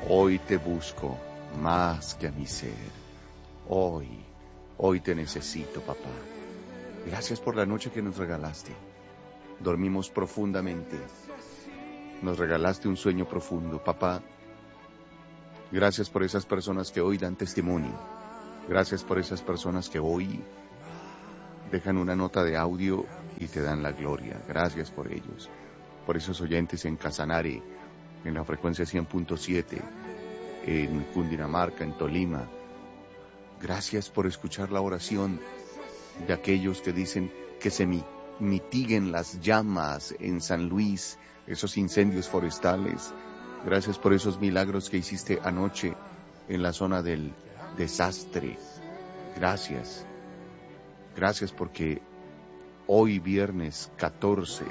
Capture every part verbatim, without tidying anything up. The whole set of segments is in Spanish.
Hoy te busco más que a mi ser. Hoy, hoy te necesito, papá. Gracias por la noche que nos regalaste. Dormimos profundamente. Nos regalaste un sueño profundo, papá. Gracias por esas personas que hoy dan testimonio. Gracias por esas personas que hoy dejan una nota de audio y te dan la gloria. Gracias por ellos. Por esos oyentes en Casanare, en la frecuencia cien punto siete, en Cundinamarca, en Tolima. Gracias por escuchar la oración de aquellos que dicen que se mitiguen las llamas en San Luis, esos incendios forestales. Gracias por esos milagros que hiciste anoche en la zona del desastre. Gracias. Gracias porque hoy viernes catorce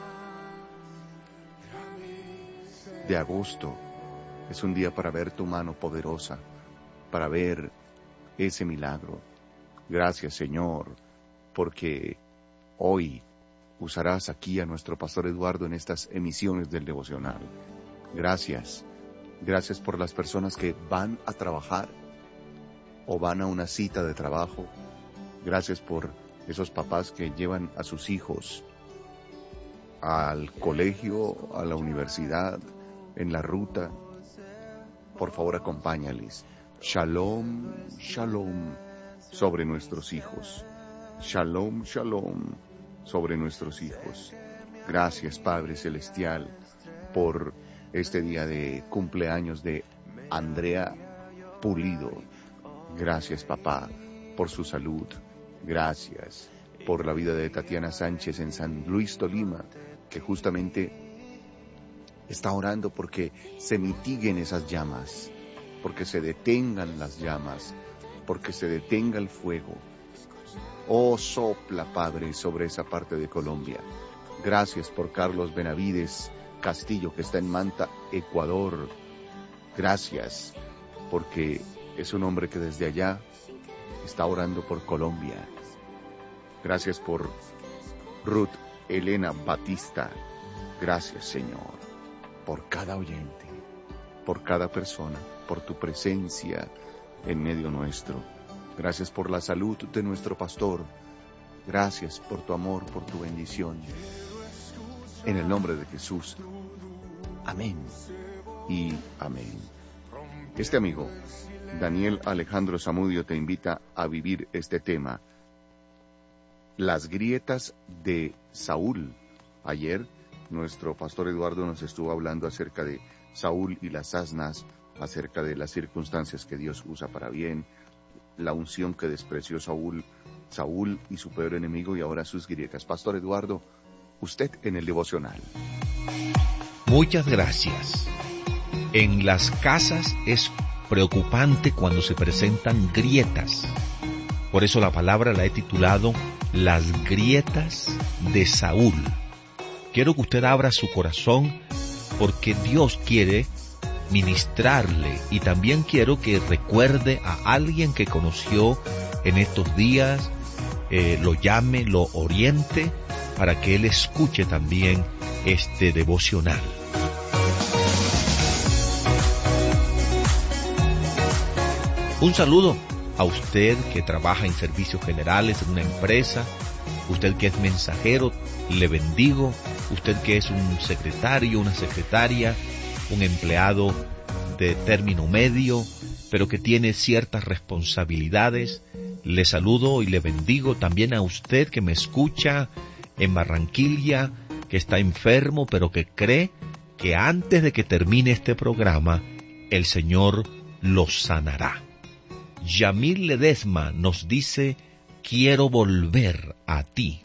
de agosto es un día para ver tu mano poderosa, para ver ese milagro. Gracias, Señor, porque hoy usarás aquí a nuestro pastor Eduardo en estas emisiones del devocional. Gracias. Gracias por las personas que van a trabajar o van a una cita de trabajo. Gracias por esos papás que llevan a sus hijos al colegio, a la universidad, en la ruta. Por favor, acompáñales. Shalom, shalom sobre nuestros hijos. Shalom, shalom sobre nuestros hijos. Gracias, Padre Celestial, por este día de cumpleaños de Andrea Pulido. Gracias, papá, por su salud. Gracias por la vida de Tatiana Sánchez en San Luis, Tolima, que justamente está orando porque se mitiguen esas llamas, porque se detengan las llamas, porque se detenga el fuego. Oh, sopla, Padre, sobre esa parte de Colombia. Gracias por Carlos Benavides Castillo, que está en Manta, Ecuador. Gracias, porque es un hombre que desde allá está orando por Colombia. Gracias por Ruth Elena Batista. Gracias, Señor, por cada oyente, por cada persona, por tu presencia en medio nuestro. Gracias por la salud de nuestro pastor. Gracias por tu amor, por tu bendición. En el nombre de Jesús. Amén y amén. Este amigo, Daniel Alejandro Zamudio, te invita a vivir este tema. Las grietas de Saúl. Ayer nuestro pastor Eduardo nos estuvo hablando acerca de Saúl y las asnas, acerca de las circunstancias que Dios usa para bien, la unción que despreció Saúl, Saúl y su peor enemigo, y ahora sus grietas. Pastor Eduardo, usted en el devocional. Muchas gracias. En las casas es preocupante cuando se presentan grietas. Por eso la palabra la he titulado Las grietas de Saúl. Quiero que usted abra su corazón porque Dios quiere ministrarle, y también quiero que recuerde a alguien que conoció en estos días, eh, lo llame, lo oriente, para que él escuche también este devocional. Un saludo a usted que trabaja en servicios generales en una empresa, usted que es mensajero, le bendigo, usted que es un secretario, una secretaria, un empleado de término medio, pero que tiene ciertas responsabilidades, le saludo y le bendigo. También a usted que me escucha en Barranquilla, que está enfermo, pero que cree que antes de que termine este programa, el Señor lo sanará. Yamil Ledesma nos dice, quiero volver a ti.